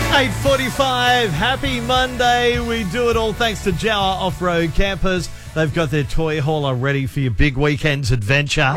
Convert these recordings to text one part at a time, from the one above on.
8:45, happy Monday. We do it all thanks to Jawa Off-Road Campers. They've got their toy hauler ready for your big weekend's adventure.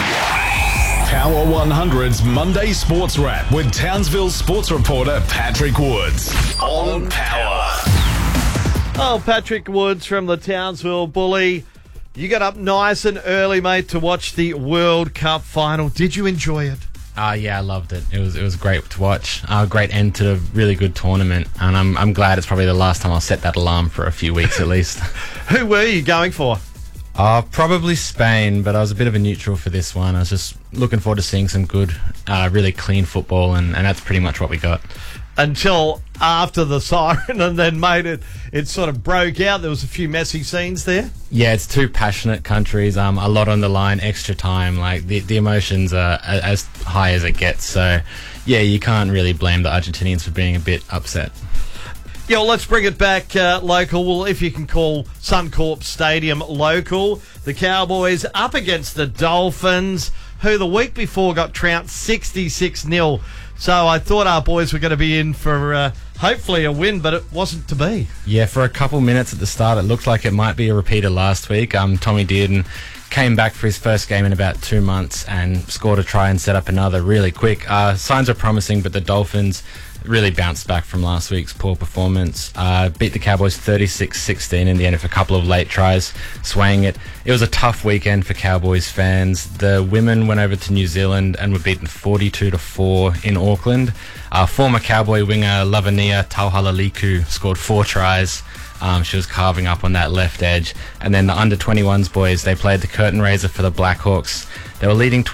Power 100's Monday Sports Wrap with Townsville sports reporter Patrick Woods on Power. Oh, Patrick Woods from the Townsville Bully. You got up nice and early, mate, to watch the World Cup final. Did you enjoy it? Yeah, I loved it. It was great to watch. Great end to a really good tournament, and I'm glad it's probably the last time I'll set that alarm for a few weeks at least. Who were you going for? Probably Spain, but I was a bit of a neutral for this one. I was just looking forward to seeing some good, really clean football, and that's pretty much what we got. Until after the siren, and then, mate, it sort of broke out. There was a few messy scenes there. Yeah, it's two passionate countries, a lot on the line, extra time. Like, the emotions are as high as it gets. So, yeah, you can't really blame the Argentinians for being a bit upset. Yeah, well, let's bring it back local. Well, if you can call Suncorp Stadium local. The Cowboys up against the Dolphins, who the week before got trounced 66-0. So I thought our boys were going to be in for hopefully a win, but it wasn't to be. Yeah, for a couple minutes at the start, it looked like it might be a repeat of last week. Tommy Dearden came back for his first game in about 2 months and scored a try and set up another really quick. Signs are promising, but the Dolphins really bounced back from last week's poor performance. Beat the Cowboys 36-16 in the end of a couple of late tries, swaying it. It was a tough weekend for Cowboys fans. The women went over to New Zealand and were beaten 42-4 in Auckland. Former Cowboy winger Lavania Tauhalaliku scored 4 tries. She was carving up on that left edge. And then the under-21s boys, they played the curtain raiser for the Blackhawks. They were leading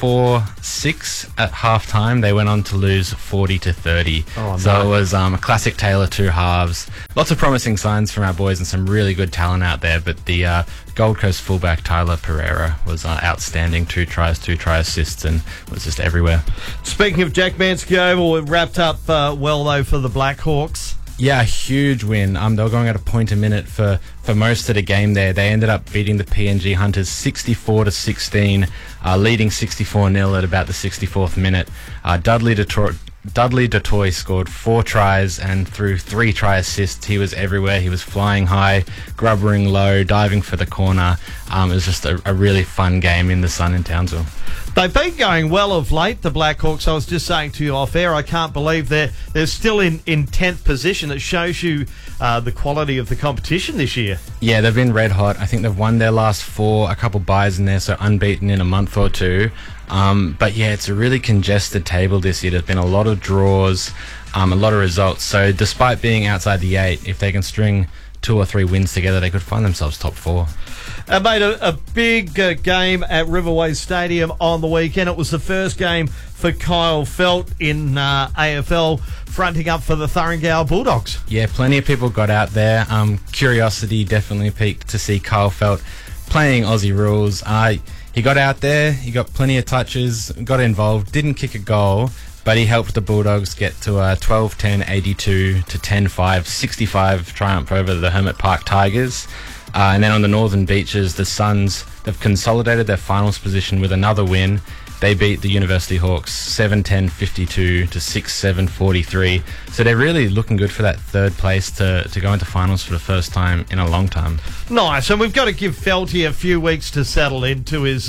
24-6 at halftime. They went on to lose 40-30. Oh, no. So it was a classic tale of two halves. Lots of promising signs from our boys and some really good talent out there. But the Gold Coast fullback Tyler Pereira was outstanding. 2 tries, 2 try assists, and was just everywhere. Speaking of Jack Manske Oval, it wrapped up well, though, for the Blackhawks. Yeah, a huge win. They were going at a point a minute for most of the game there. They ended up beating the PNG Hunters 64-16, leading 64-0 at about the 64th minute. Dudley Dutoy scored 4 tries and through 3 try assists. He was everywhere. He was flying high, grubbering low, diving for the corner. It was just a really fun game in the sun in Townsville. They've been going well of late, the Blackhawks. I was just saying to you off air, I can't believe they're still in 10th position. It shows you the quality of the competition this year. Yeah, they've been red hot. I think they've won their last 4, a couple buys in there, so unbeaten in a month or two. But yeah, it's a really congested table this year. There's been a lot of draws, a lot of results. So despite being outside the 8, if they can string 2 or 3 wins together, they could find themselves top 4. Made a big game at Riverway Stadium on the weekend. It was the first game for Kyle Felt in AFL, fronting up for the Thurringau Bulldogs. Yeah, plenty of people got out there. Curiosity definitely peaked to see Kyle Felt playing Aussie rules. He got out there, he got plenty of touches, got involved, didn't kick a goal, but he helped the Bulldogs get to a 12-10, 82 to 10-5, 65 triumph over the Hermit Park Tigers. And then on the Northern Beaches, the Suns, they've consolidated their finals position with another win. They beat the University Hawks 7-10, 52 to 6-7, 43. So they're really looking good for that third place to go into finals for the first time in a long time. Nice, and we've got to give Felty a few weeks to settle into his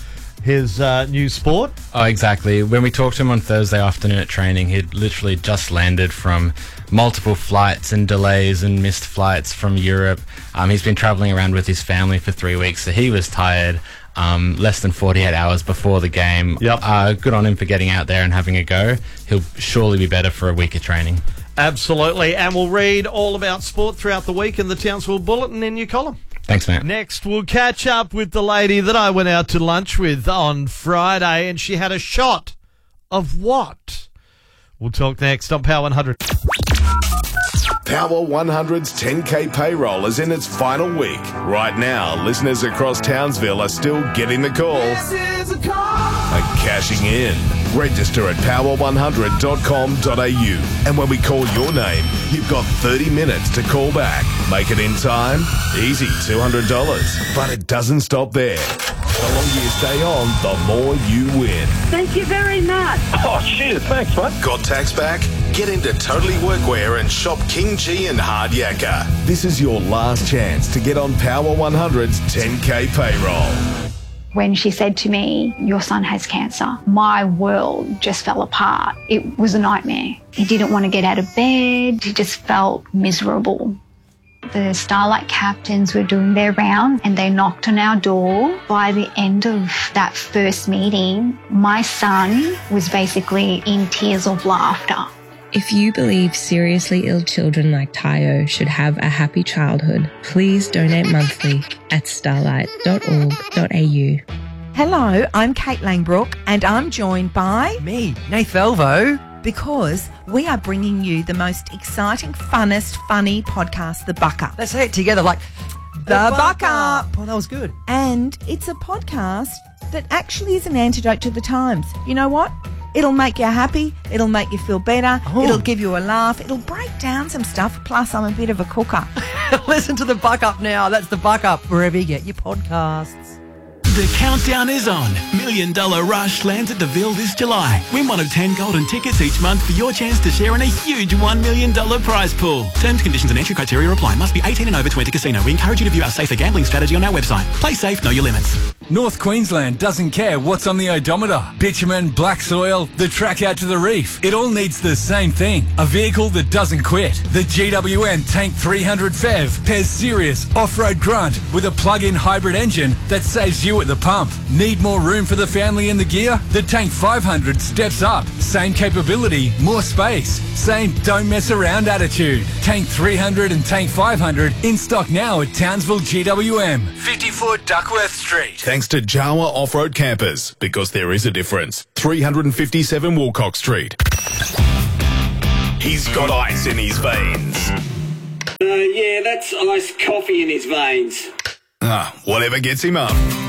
new sport. Oh, exactly. When we talked to him on Thursday afternoon at training, he'd literally just landed from multiple flights and delays and missed flights from Europe. He's been travelling around with his family for 3 weeks, so he was tired less than 48 hours before the game. Yep. Good on him for getting out there and having a go. He'll surely be better for a week of training. Absolutely, and we'll read all about sport throughout the week in the Townsville Bulletin in your column. Thanks, mate. Next, we'll catch up with the lady that I went out to lunch with on Friday, and she had a shot of what? We'll talk next on Power 100. Power 100's 10K payroll is in its final week. Right now, listeners across Townsville are still getting the call and cashing in. Register at power100.com.au. And when we call your name, you've got 30 minutes to call back. Make it in time? Easy, $200. But it doesn't stop there. The longer you stay on, the more you win. Thank you very much. Oh, cheers. Thanks, mate. Got tax back? Get into Totally Workwear and shop King G and Hard Yakka. This is your last chance to get on Power 100's 10K payroll. When she said to me, "Your son has cancer," my world just fell apart. It was a nightmare. He didn't want to get out of bed. He just felt miserable. The Starlight captains were doing their round and they knocked on our door. By the end of that first meeting, my son was basically in tears of laughter. If you believe seriously ill children like Tayo should have a happy childhood, please donate monthly at starlight.org.au. Hello, I'm Kate Langbrook and I'm joined by... me, Nath Elvo. Because we are bringing you the most exciting, funnest, funny podcast, The Buck Up. Let's say it together like... The Buck Up. Oh, that was good. And it's a podcast that actually is an antidote to the times. You know what? It'll make you happy. It'll make you feel better. Oh. It'll give you a laugh. It'll break down some stuff. Plus, I'm a bit of a cooker. Listen to The Buck Up now. That's The Buck Up, wherever you get your podcasts. The countdown is on. $1 Million Rush lands at the Ville this July. Win one of 10 golden tickets each month for your chance to share in a huge $1 million prize pool. Terms, conditions and entry criteria apply. Must be 18 and over to enter casino. We encourage you to view our safer gambling strategy on our website. Play safe, know your limits. North Queensland doesn't care what's on the odometer. Bitumen, black soil, the track out to the reef. It all needs the same thing. A vehicle that doesn't quit. The GWN Tank 300 FEV pairs serious off-road grunt with a plug-in hybrid engine that saves you at the pump. Need more room for the family and the gear? The Tank 500 steps up. Same capability, more space. Same don't mess around attitude. Tank 300 and Tank 500 in stock now at Townsville GWM, 54 Duckworth Street. Thanks to Jawa Off-Road Campers, because there is a difference. 357 Woolcock Street. He's got ice in his veins. Yeah, that's iced coffee in his veins. Whatever gets him up.